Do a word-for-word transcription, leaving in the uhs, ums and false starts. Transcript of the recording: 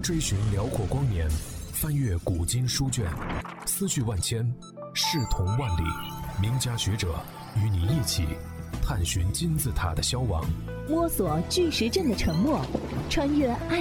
追寻辽阔光年，翻阅古今书卷，思绪万千，视同万里。名家学者与你一起探寻金字塔的消亡， 摸索巨石阵的沉默，穿越爱